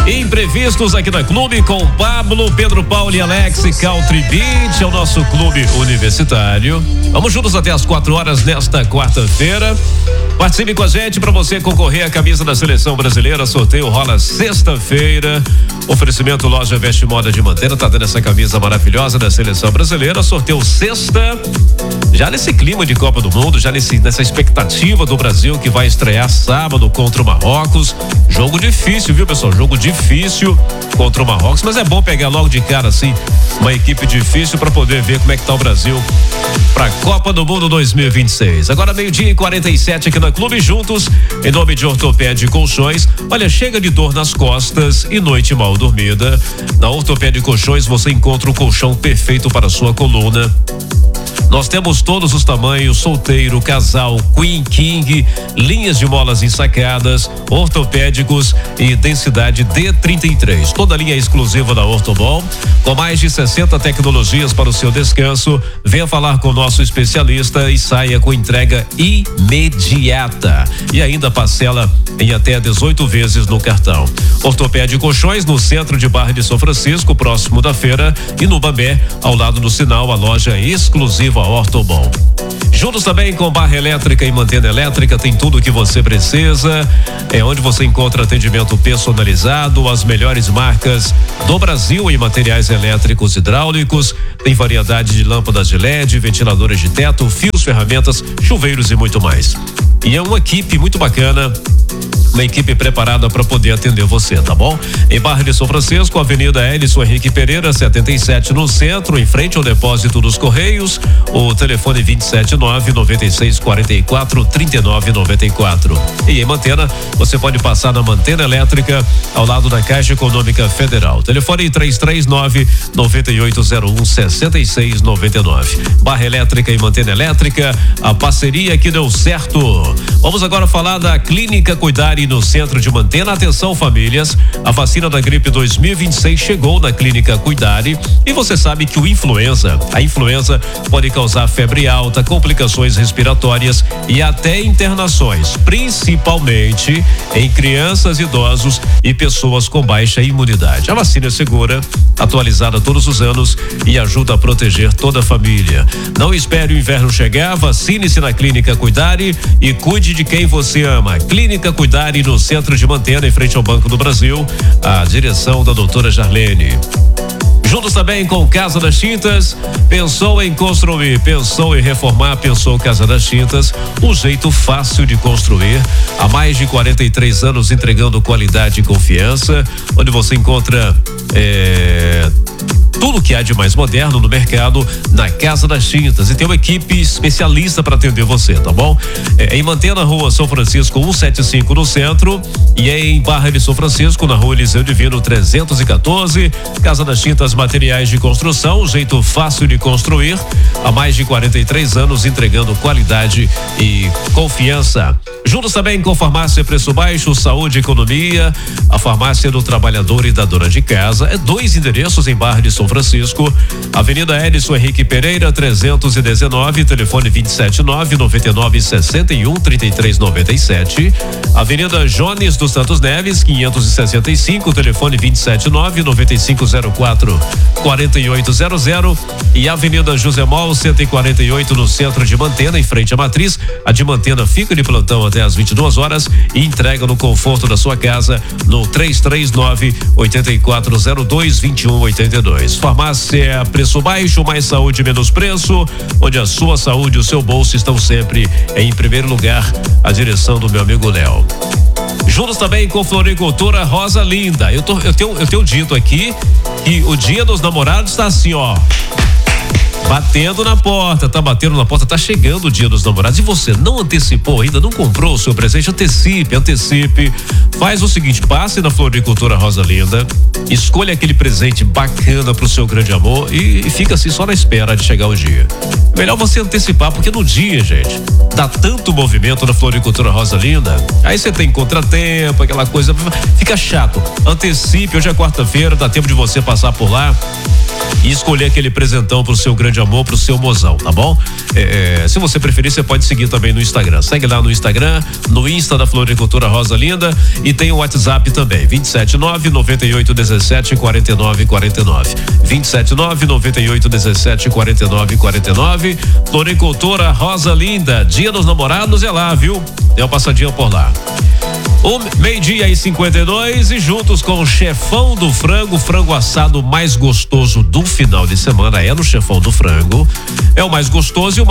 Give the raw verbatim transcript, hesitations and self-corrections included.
Imprevistos aqui na Clube com Pablo, Pedro Paulo e Alex Country Beach, é o nosso clube universitário. Vamos juntos até as quatro horas nesta quarta-feira. Participe com a gente para você concorrer à camisa da Seleção Brasileira. Sorteio rola sexta-feira. Oferecimento Loja Veste Moda de Manteira, tá dando essa camisa maravilhosa da Seleção Brasileira. Sorteio sexta. Já nesse clima de Copa do Mundo, já nesse, nessa expectativa do Brasil que vai estrear sábado contra o Marrocos. Jogo difícil, viu, pessoal? Jogo difícil contra o Marrocos, mas é bom pegar logo de cara assim uma equipe difícil para poder ver como é que tá o Brasil para a Copa do Mundo dois mil e vinte e seis. Agora meio-dia e quarenta e sete aqui na Clube, juntos em nome de Ortopédia e Colchões. Olha, chega de dor nas costas e noite mal dormida. Na Ortopédia e Colchões você encontra o colchão perfeito para a sua coluna. Nós temos todos os tamanhos, solteiro, casal, queen, king, linhas de molas ensacadas, ortopédicos e densidade D trinta e três. Toda a linha exclusiva da Ortobon, com mais de sessenta tecnologias para o seu descanso. Venha falar com o nosso especialista e saia com entrega imediata. E ainda parcela em até dezoito vezes no cartão. Ortopédia e Colchões, no centro de Barra de São Francisco, próximo da feira, e no Bambé, ao lado do sinal, a loja exclusiva Ortobon. Juntos também com Barra Elétrica e Mantena Elétrica, tem tudo o que você precisa. É onde você encontra atendimento personalizado, as melhores marcas do Brasil em materiais elétricos hidráulicos. Tem variedade de lâmpadas de L E D, ventiladores de teto, fios, ferramentas, chuveiros e muito mais. E é uma equipe muito bacana, uma equipe preparada para poder atender você, tá bom? Em Barra de São Francisco, Avenida Elison Henrique Pereira, setenta e sete, no centro, em frente ao depósito dos Correios. O telefone vinte e sete nove, noventa e seis, quarenta e quatro, trinta e nove, noventa e quatro. E em Mantena, você pode passar na Mantena Elétrica, ao lado da Caixa Econômica Federal. Telefone três três nove, nove oito zero um, seis seis nove nove. Barra Elétrica e Mantena Elétrica, a parceria que deu certo. Vamos agora falar da Clínica Cuidare no centro de Mantena. Atenção, famílias, a vacina da gripe dois mil e vinte e seis chegou na Clínica Cuidare e você sabe que o influenza, a influenza pode causar febre alta, complicações respiratórias e até internações, principalmente em crianças, idosos e pessoas com baixa imunidade. A vacina é segura, atualizada todos os anos e ajuda a proteger toda a família. Não espere o inverno chegar, vacine-se na Clínica Cuidare e cuide de quem você ama. Clínica Cuidare no centro de Mantena, em frente ao Banco do Brasil, a direção da doutora Jarlene. Juntos também com Casa das Tintas. Pensou em construir, pensou em reformar, pensou Casa das Tintas, um jeito fácil de construir. Há mais de quarenta e três anos entregando qualidade e confiança, onde você encontra é, tudo que há de mais moderno no mercado na Casa das Tintas, e tem uma equipe especialista para atender você, tá bom? É em Mantena, Rua São Francisco cento e setenta e cinco no centro, e é em Barra de São Francisco, na Rua Eliseu Divino trezentos e quatorze. Casa das Tintas, materiais de construção, um jeito fácil de construir. Há mais de quarenta e três anos entregando qualidade e confiança. Juntos também com Farmácia Preço Baixo, Saúde e Economia, a farmácia do trabalhador e da dona de casa. É dois endereços em Barra de São Francisco, Avenida Elison Henrique Pereira trezentos e dezenove, telefone vinte e sete nove, noventa e nove, sessenta e um, trinta e três, noventa e sete. Avenida Jones dos Santos Neves quinhentos e sessenta e cinco, telefone vinte e sete nove, noventa e cinco zero quatro, quarenta e oito zero zero. E Avenida José Mol cento e quarenta e oito, no centro de Mantena, em frente à Matriz. A de Mantena fica de plantão até às vinte e duas horas e entrega no conforto da sua casa no três três nove, oito quatro zero dois, dois um oito dois. Farmácia Preço Baixo, mais saúde, menos preço, onde a sua saúde e o seu bolso estão sempre em primeiro lugar. A direção do meu amigo Léo. Juntos também com Floricultura Rosa Linda. Eu, tô, eu, tenho, eu tenho dito aqui que o Dia dos Namorados está assim, ó, batendo na porta, tá batendo na porta, tá chegando o Dia dos Namorados. E você não antecipou ainda, não comprou o seu presente? Antecipe, antecipe. Faz o seguinte, passe na Floricultura Rosa Linda, escolha aquele presente bacana pro seu grande amor e, e fica assim só na espera de chegar o dia. Melhor você antecipar, porque no dia, gente, dá tanto movimento na Floricultura Rosa Linda, aí você tem contratempo, aquela coisa, fica chato. Antecipe, hoje é quarta-feira, dá tempo de você passar por lá e escolher aquele presentão pro seu grande de amor pro seu mozão, tá bom? É, é, se você preferir, você pode seguir também no Instagram. Segue lá no Instagram, no Insta da Floricultura Rosa Linda, e tem o WhatsApp também, vinte e sete nove, noventa e oito, dezessete, quarenta e nove, quarenta e nove. vinte e sete nove, noventa e oito, dezessete, quarenta e nove, quarenta e nove. Floricultura Rosa Linda, Dia dos Namorados é lá, viu? Dê uma passadinha por lá. O meio-dia e cinquenta e dois, e juntos com o Chefão do Frango, frango assado mais gostoso do final de semana é no Chefão do Frango. É o mais gostoso e o